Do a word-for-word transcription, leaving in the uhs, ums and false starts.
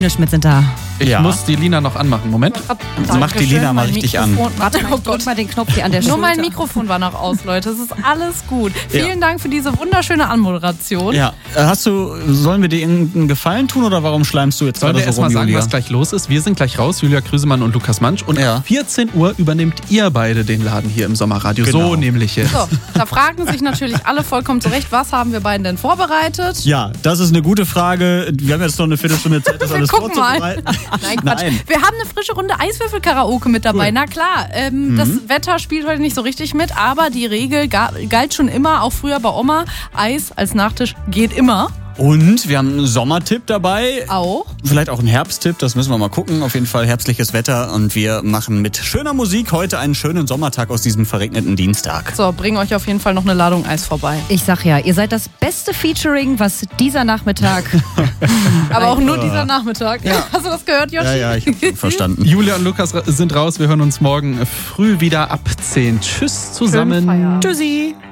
Schmidt sind da. Ich Ja. muss die Lina noch anmachen. Moment. Mach die Lina mal richtig an. Warte, oh Gott, mal den Knopf hier an der Nur Schulter. mein Mikrofon war noch aus, Leute. Es ist alles gut. Vielen Dank für diese wunderschöne Anmoderation. Ja, äh, hast du, sollen wir dir irgendeinen Gefallen tun oder warum schleimst du jetzt Sollen wir gerade so erstmal rum, sagen, Julia? was gleich los ist? Wir sind gleich raus, Julia Krüsemann und Lukas Mansch. Und Ja. ab vierzehn Uhr übernehmt ihr beide den Laden hier im Sommerradio. Genau. So nämlich jetzt. So, da fragen sich natürlich alle vollkommen zurecht, was haben wir beiden denn vorbereitet? Ja, das ist eine gute Frage. Wir haben jetzt noch eine Viertelstunde Zeit, das Wir alles gucken mal. vorzubereiten. Nein, Quatsch. Nein. Wir haben eine frische Runde Eiswürfel-Karaoke mit dabei. Cool. Na klar, ähm, das Wetter spielt heute nicht so richtig mit, aber die Regel ga- galt schon immer, auch früher bei Oma. Eis als Nachtisch geht immer. Und wir haben einen Sommertipp dabei. Auch. Vielleicht auch einen Herbsttipp, das müssen wir mal gucken. Auf jeden Fall herbstliches Wetter und wir machen mit schöner Musik heute einen schönen Sommertag aus diesem verregneten Dienstag. So, bringen euch auf jeden Fall noch eine Ladung Eis vorbei. Ich sag ja, ihr seid das beste Featuring, was dieser Nachmittag... Aber auch nur dieser Nachmittag. Ja. Hast du das gehört, Joshi? Ja, ja, ich hab verstanden. Julia und Lukas sind raus. Wir hören uns morgen früh wieder ab zehn. Tschüss zusammen. Schönen Feierabend. Tschüssi.